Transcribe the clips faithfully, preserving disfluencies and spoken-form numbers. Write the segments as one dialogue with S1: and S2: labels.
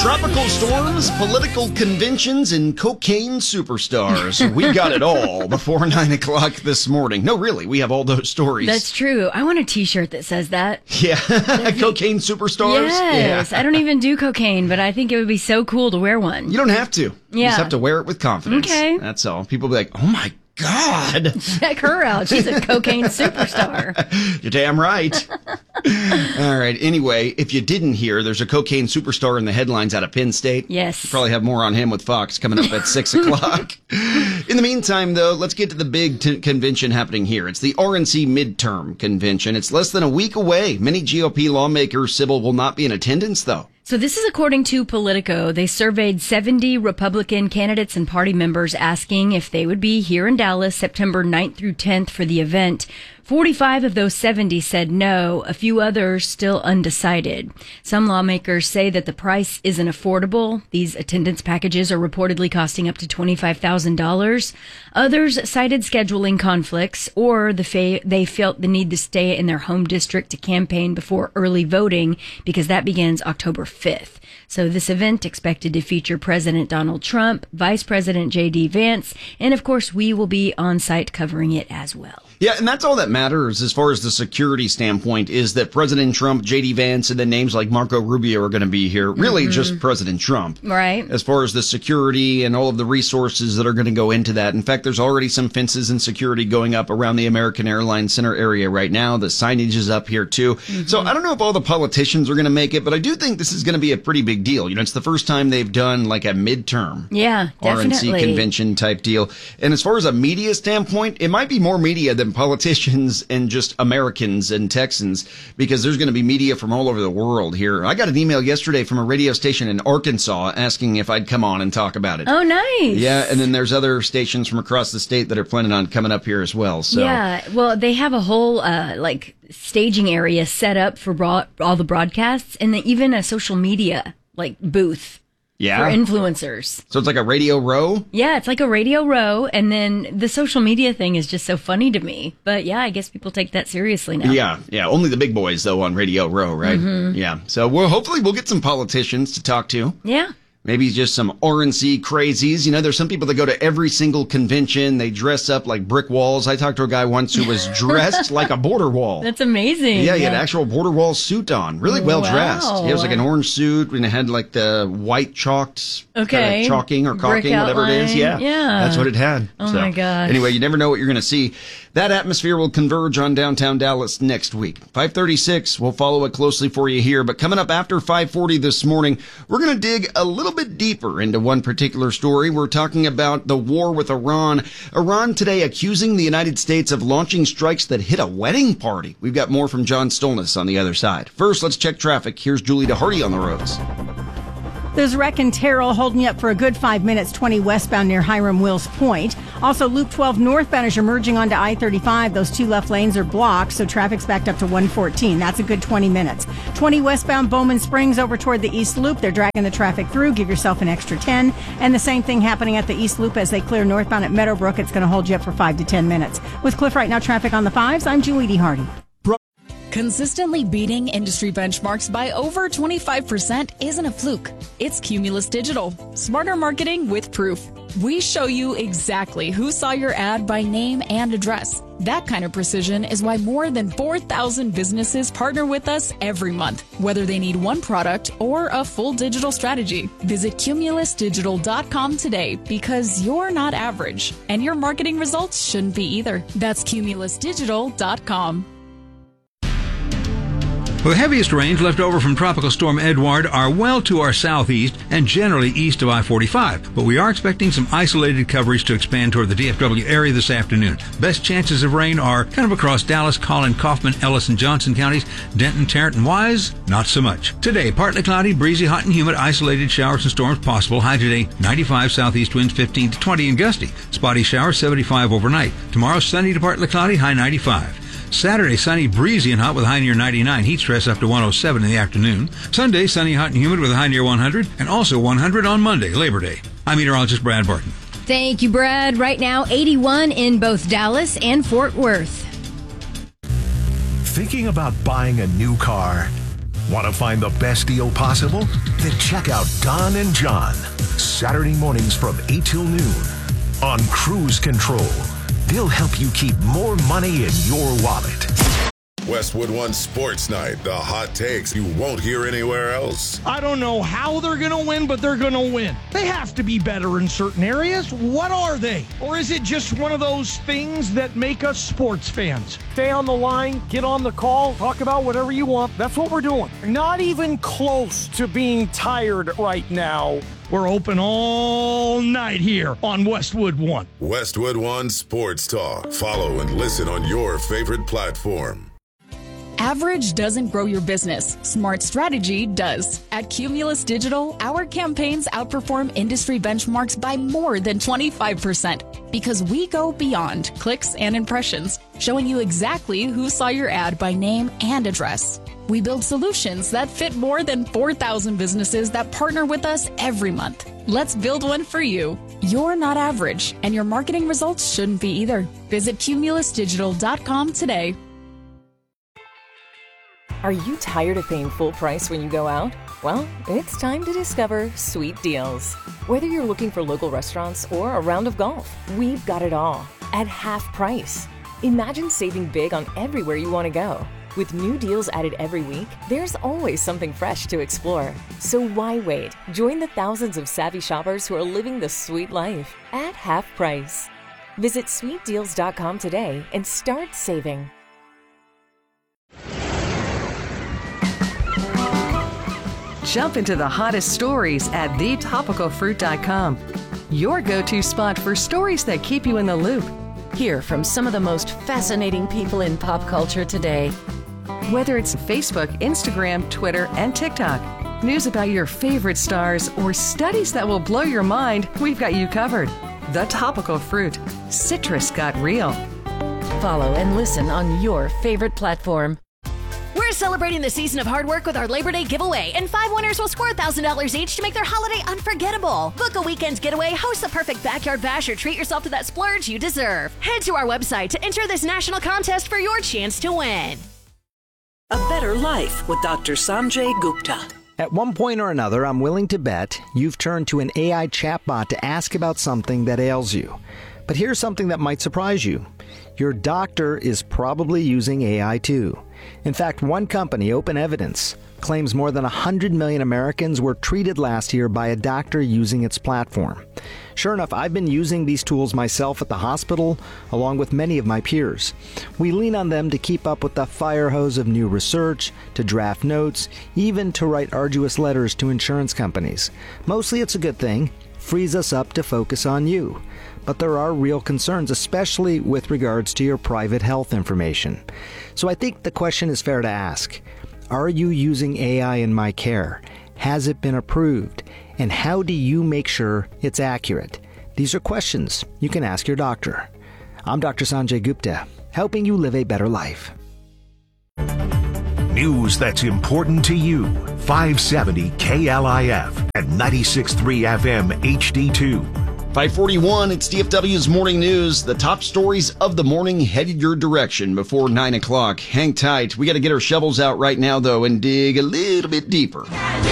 S1: Tropical storms, political conventions, and cocaine superstars. We got it all before nine o'clock this morning. No, really, we have all those stories.
S2: That's true. I want a t-shirt that says that.
S1: Yeah, cocaine superstars.
S2: Yes,
S1: yeah.
S2: I don't even do cocaine, but I think it would be so cool to wear one.
S1: You don't have to. You
S2: Yeah.
S1: just have to wear it with confidence.
S2: Okay.
S1: That's all. People be like, oh my God.
S2: Check her out. She's a cocaine superstar.
S1: You're damn right. All right. Anyway, if you didn't hear, there's a cocaine superstar in the headlines out of Penn State.
S2: Yes.
S1: We'll probably have more on him with Fox coming up at six o'clock. In the meantime, though, let's get to the big t- convention happening here. It's the R N C midterm convention. It's less than a week away. Many G O P lawmakers, Sybil, will not be in attendance, though.
S2: So this is according to Politico. They surveyed seventy Republican candidates and party members asking if they would be here in Dallas September ninth through tenth for the event. forty-five of those seventy said no, a few others still undecided. Some lawmakers say that the price isn't affordable. These attendance packages are reportedly costing up to twenty-five thousand dollars. Others cited scheduling conflicts or the fa- they felt the need to stay in their home district to campaign before early voting because that begins October fifth. So this event expected to feature President Donald Trump, Vice President J D Vance, and of course we will be on site covering it as well.
S1: Yeah, and that's all that matters as far as the security standpoint is that President Trump, J D Vance, and then names like Marco Rubio are going to be here. Really mm-hmm. just President Trump.
S2: Right.
S1: As far as the security and all of the resources that are going to go into that. In fact, there's already some fences and security going up around the American Airlines Center area right now. The signage is up here too. Mm-hmm. So I don't know if all the politicians are going to make it, but I do think this is going to be a pretty big deal. You know, it's the first time they've done like a midterm
S2: yeah,
S1: R N C
S2: definitely.
S1: convention type deal. And as far as a media standpoint, it might be more media than politicians and just Americans and Texans, because there's going to be media from all over the world here. I got an email yesterday from a radio station in Arkansas asking if I'd come on and talk about it.
S2: Oh, nice.
S1: Yeah, and then there's other stations from across the state that are planning on coming up here as well. So
S2: yeah, well, they have a whole uh, like staging area set up for broad- all the broadcasts, and then even a social media like booth.
S1: Yeah.
S2: For influencers.
S1: So it's like a radio row?
S2: Yeah, it's like a radio row. And then the social media thing is just so funny to me. But yeah, I guess people take that seriously now.
S1: Yeah, yeah. Only the big boys, though, on Radio Row, right?
S2: Mm-hmm.
S1: Yeah. So we'll, hopefully we'll get some politicians to talk to.
S2: Yeah.
S1: Maybe just some R N C crazies. You know, there's some people that go to every single convention. They dress up like brick walls. I talked to a guy once who was dressed like a border wall.
S2: That's amazing.
S1: Yeah, he had an actual border wall suit on. Really well
S2: Wow.
S1: dressed. He was like an orange suit and it had like the white chalked
S2: Okay.
S1: kind of chalking or
S2: Brick
S1: caulking, whatever it is.
S2: outline.
S1: Yeah.
S2: Yeah.
S1: That's what it had.
S2: Oh
S1: So,
S2: my gosh.
S1: Anyway, you never know what you're going to see. That atmosphere will converge on downtown Dallas next week. five thirty-six, we'll follow it closely for you here. But coming up after five forty this morning, we're going to dig a little bit deeper into one particular story. We're talking about the war with Iran. Iran today accusing the United States of launching strikes that hit a wedding party. We've got more from John Stolness on the other side. First, let's check traffic. Here's Julie DeHardy on the roads.
S3: There's wreck in Terrell holding you up for a good five minutes, twenty westbound near Hiram Wills Point. Also, Loop twelve northbound as you're merging onto I thirty-five. Those two left lanes are blocked, so traffic's backed up to one fourteen. That's a good twenty minutes. twenty westbound Bowman Springs over toward the East Loop. They're dragging the traffic through. Give yourself an extra ten. And the same thing happening at the East Loop as they clear northbound at Meadowbrook. It's going to hold you up for five to ten minutes. With Cliff Right Now traffic on the fives, I'm Julie DeHardy.
S4: Consistently beating industry benchmarks by over twenty-five percent isn't a fluke. It's Cumulus Digital. Smarter marketing with proof. We show you exactly who saw your ad by name and address. That kind of precision is why more than four thousand businesses partner with us every month, whether they need one product or a full digital strategy. Visit cumulus digital dot com today because you're not average, and your marketing results shouldn't be either. That's cumulus digital dot com.
S5: Well, the heaviest rains left over from Tropical Storm Edward are well to our southeast and generally east of I forty-five, but we are expecting some isolated coverage to expand toward the D F W area this afternoon. Best chances of rain are kind of across Dallas, Collin, Kaufman, Ellis, and Johnson counties. Denton, Tarrant, and Wise, not so much. Today, partly cloudy, breezy, hot and humid, isolated showers and storms possible. High today, ninety-five, southeast winds fifteen to twenty and gusty. Spotty showers, seventy-five overnight. Tomorrow, sunny to partly cloudy, high ninety-five. Saturday, sunny, breezy, and hot with a high near ninety-nine. Heat stress up to one oh seven in the afternoon. Sunday, sunny, hot, and humid with a high near one hundred. And also one hundred on Monday, Labor Day. I'm meteorologist Brad Barton.
S2: Thank you, Brad. Right now, eighty-one in both Dallas and Fort Worth.
S6: Thinking about buying a new car? Want to find the best deal possible? Then check out Don and John, Saturday mornings from eight till noon on Cruise Control. They'll help you keep more money in your wallet.
S7: Westwood One Sports Night, the hot takes you won't hear anywhere else.
S8: I don't know how they're going to win, but they're going to win. They have to be better in certain areas. What are they? Or is it just one of those things that make us sports fans? Stay on the line, get on the call, talk about whatever you want. That's what we're doing. Not even close to being tired right now. We're open all night here on Westwood One.
S7: Westwood One Sports Talk. Follow and listen on your favorite platform.
S4: Average doesn't grow your business. Smart strategy does. At Cumulus Digital, our campaigns outperform industry benchmarks by more than twenty-five percent because we go beyond clicks and impressions, showing you exactly who saw your ad by name and address. We build solutions that fit more than four thousand businesses that partner with us every month. Let's build one for you. You're not average, and your marketing results shouldn't be either. Visit cumulus digital dot com today.
S9: Are you tired of paying full price when you go out? Well, it's time to discover Sweet Deals. Whether you're looking for local restaurants or a round of golf, we've got it all at half price. Imagine saving big on everywhere you want to go. With new deals added every week, there's always something fresh to explore. So why wait? Join the thousands of savvy shoppers who are living the sweet life at half price. Visit sweet deals dot com today and start saving.
S10: Jump into the hottest stories at the topical fruit dot com. Your go-to spot for stories that keep you in the loop. Hear from some of the most fascinating people in pop culture today. Whether it's Facebook, Instagram, Twitter, and TikTok, news about your favorite stars, or studies that will blow your mind, we've got you covered. The Topical Fruit. Citrus got real.
S9: Follow and listen on your favorite platform.
S11: We're celebrating the season of hard work with our Labor Day giveaway, and five winners will score one thousand dollars each to make their holiday unforgettable. Book a weekend getaway, host the perfect backyard bash, or treat yourself to that splurge you deserve. Head to our website to enter this national contest for your chance to win.
S12: A Better Life with Doctor Sanjay Gupta.
S13: At one point or another, I'm willing to bet you've turned to an A I chatbot to ask about something that ails you. But here's something that might surprise you. Your doctor is probably using A I too. In fact, one company, Open Evidence, claims more than one hundred million Americans were treated last year by a doctor using its platform. Sure enough, I've been using these tools myself at the hospital, along with many of my peers. We lean on them to keep up with the fire hose of new research, to draft notes, even to write arduous letters to insurance companies. Mostly it's a good thing, frees us up to focus on you. But there are real concerns, especially with regards to your private health information. So I think the question is fair to ask. Are you using A I in my care? Has it been approved? And how do you make sure it's accurate? These are questions you can ask your doctor. I'm Doctor Sanjay Gupta, helping you live a better life.
S6: News that's important to you. five seventy K L I F and ninety-six point three F M H D two.
S1: five forty-one, it's D F W's Morning News. The top stories of the morning headed your direction before nine o'clock. Hang tight. We got to get our shovels out right now, though, and dig a little bit deeper.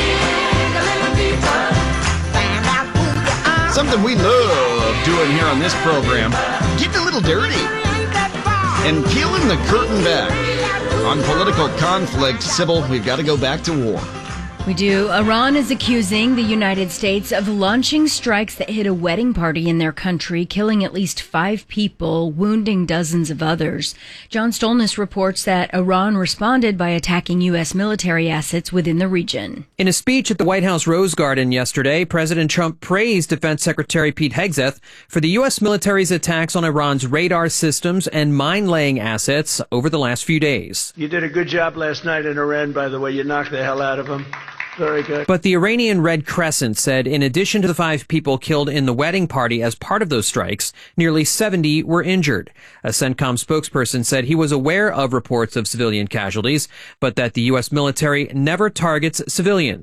S1: Something we love doing here on this program, getting a little dirty and peeling the curtain back on political conflict. Sybil, we've got to go back to war.
S2: We do. Iran is accusing the United States of launching strikes that hit a wedding party in their country, killing at least five people, wounding dozens of others. John Stolness reports that Iran responded by attacking U S military assets within the region.
S14: In a speech at the White House Rose Garden yesterday, President Trump praised Defense Secretary Pete Hegseth for the U S military's attacks on Iran's radar systems and mine-laying assets over the last few days.
S15: You did a good job last night in Iran, by the way. You knocked the hell out of them. Very good.
S14: But the Iranian Red Crescent said in addition to the five people killed in the wedding party as part of those strikes, nearly seventy were injured. A CENTCOM spokesperson said he was aware of reports of civilian casualties, but that the U S military never targets civilians.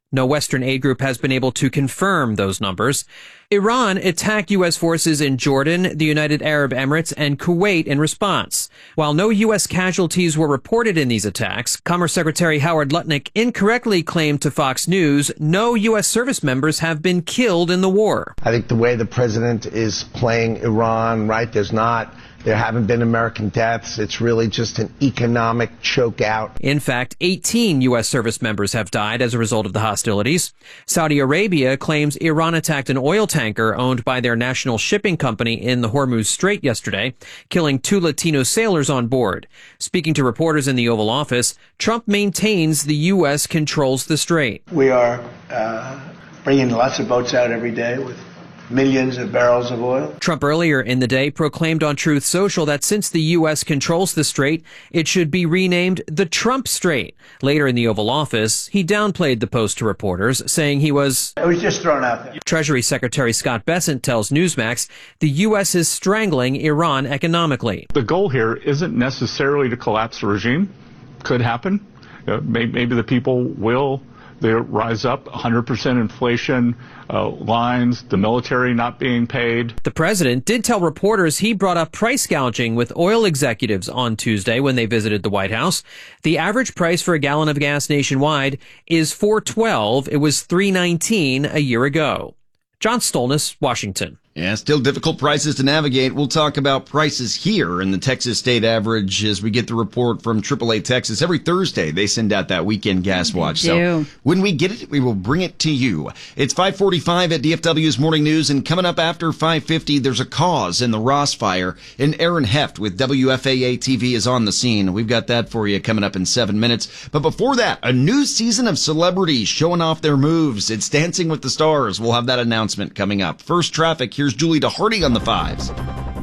S14: No Western aid group has been able to confirm those numbers. Iran attacked U S forces in Jordan, the United Arab Emirates, and Kuwait in response. While no U S casualties were reported in these attacks, Commerce Secretary Howard Lutnick incorrectly claimed to Fox News no U S service members have been killed in the war.
S16: I think the way the president is playing Iran, right, there's not... There haven't been American deaths. It's really just an economic choke out.
S14: In fact, eighteen U S service members have died as a result of the hostilities. Saudi Arabia claims Iran attacked an oil tanker owned by their national shipping company in the Hormuz Strait yesterday, killing two Latino sailors on board. Speaking to reporters in the Oval Office, Trump maintains the U S controls the strait.
S15: We are uh, bringing lots of boats out every day with millions of barrels of oil.
S14: Trump earlier in the day proclaimed on Truth Social that since the U S controls the strait, it should be renamed the Trump Strait. Later in the Oval Office, he downplayed the post to reporters, saying he was...
S15: It was just thrown out there.
S14: Treasury Secretary Scott Bessent tells Newsmax the U S is strangling Iran economically.
S17: The goal here isn't necessarily to collapse the regime. Could happen. Uh, maybe, maybe the people will... They rise up, one hundred percent inflation, uh, lines, the military not being paid.
S14: The president did tell reporters he brought up price gouging with oil executives on Tuesday when they visited the White House. The average price for a gallon of gas nationwide is four twelve. It was three nineteen a year ago. John Stolness, Washington.
S1: Yeah, still difficult prices to navigate. We'll talk about prices here in the Texas state average as we get the report from triple A Texas. Every Thursday, they send out that weekend gas watch. So when we get it, we will bring it to you. It's five forty-five at D F W's Morning News, and coming up after five fifty, there's a cause in the Ross fire. And Aaron Heft with W F A A T V is on the scene. We've got that for you coming up in seven minutes. But before that, a new season of celebrities showing off their moves. It's Dancing with the Stars. We'll have that announcement coming up. First traffic, here's Julie DeHardy on the fives.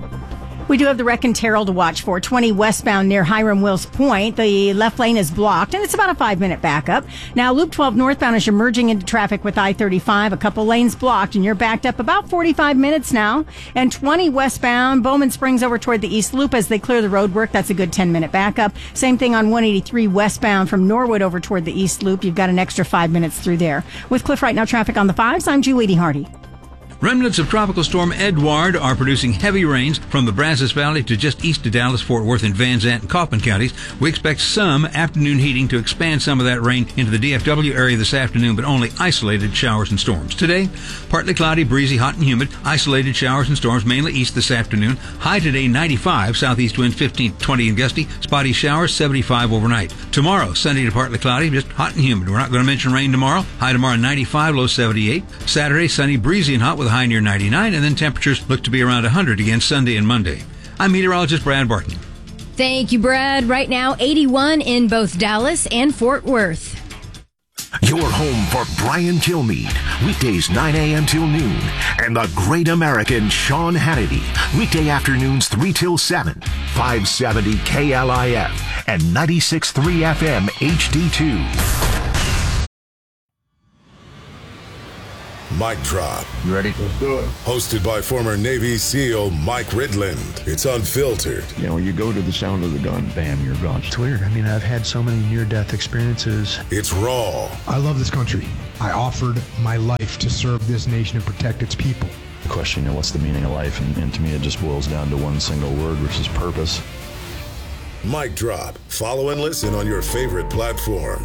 S3: We do have the Wreck and Terrell to watch for. twenty westbound near Hiram Wills Point. The left lane is blocked, and it's about a five-minute backup. Now, Loop twelve northbound as you're merging into traffic with I thirty-five. A couple lanes blocked, and you're backed up about forty-five minutes now. And twenty westbound, Bowman Springs over toward the East Loop as they clear the road work. That's a good ten-minute backup. Same thing on one eighty-three westbound from Norwood over toward the East Loop. You've got an extra five minutes through there. With Cliff Right Now traffic on the fives, I'm Julie DeHardy.
S5: Remnants of Tropical Storm Edward are producing heavy rains from the Brazos Valley to just east of Dallas, Fort Worth, and Van Zandt and Kaufman counties. We expect some afternoon heating to expand some of that rain into the D F W area this afternoon, but only isolated showers and storms. Today, partly cloudy, breezy, hot and humid. Isolated showers and storms mainly east this afternoon. High today ninety-five, southeast wind fifteen to twenty and gusty. Spotty showers seventy-five overnight. Tomorrow, sunny to partly cloudy, just hot and humid. We're not going to mention rain tomorrow. High tomorrow ninety-five, low seventy-eight. Saturday, sunny, breezy and hot with a high near ninety-nine, and then temperatures look to be around one hundred again Sunday and Monday. I'm meteorologist Brad Barton.
S2: Thank you, Brad. Right now, eighty-one in both Dallas and Fort Worth.
S6: Your home for Brian Kilmeade, weekdays nine a.m. till noon, and the great American Sean Hannity, weekday afternoons three till seven, five seventy K L I F and ninety-six point three F M H D two.
S7: Mic Drop.
S18: You ready? Let's do it.
S7: Hosted by former Navy SEAL Mike Ridland. It's unfiltered.
S18: You know, you go to the sound of the gun, bam, you're gone.
S19: It's weird. I mean, I've had so many near-death experiences.
S7: It's raw.
S19: I love this country. I offered my life to serve this nation and protect its people.
S18: The question, you know, what's the meaning of life? And, and to me, it just boils down to one single word, which is purpose.
S7: Mic Drop. Follow and listen on your favorite platform.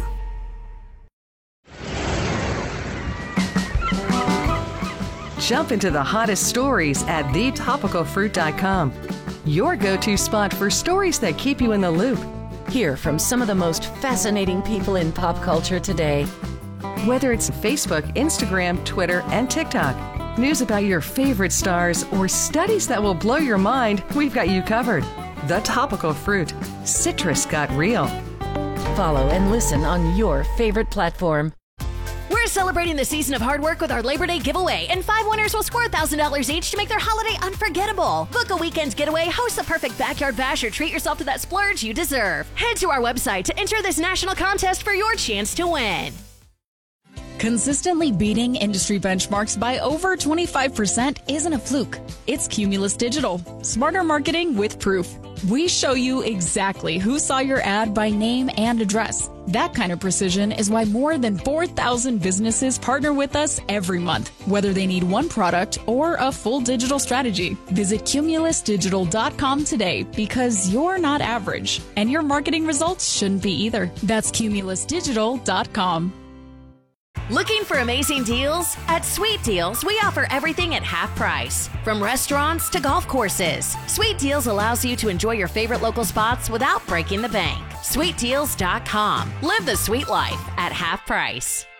S10: Jump into the hottest stories at the topical fruit dot com. Your go-to spot for stories that keep you in the loop.
S9: Hear from some of the most fascinating people in pop culture today.
S10: Whether it's Facebook, Instagram, Twitter, and TikTok, news about your favorite stars, or studies that will blow your mind, we've got you covered. The Topical Fruit. Citrus got real.
S9: Follow and listen on your favorite platform.
S11: We're celebrating the season of hard work with our Labor Day giveaway, and five winners will score one thousand dollars each to make their holiday unforgettable. Book a weekend getaway, host the perfect backyard bash, or treat yourself to that splurge you deserve. Head to our website to enter this national contest for your chance to win.
S4: Consistently beating industry benchmarks by over twenty-five percent isn't a fluke. It's Cumulus Digital. Smarter marketing with proof. We show you exactly who saw your ad by name and address. That kind of precision is why more than four thousand businesses partner with us every month, whether they need one product or a full digital strategy. Visit cumulus digital dot com today because you're not average, and your marketing results shouldn't be either. That's cumulus digital dot com.
S11: Looking for amazing deals? At Sweet Deals, we offer everything at half price. From restaurants to golf courses, Sweet Deals allows you to enjoy your favorite local spots without breaking the bank. sweet deals dot com. Live the sweet life at half price.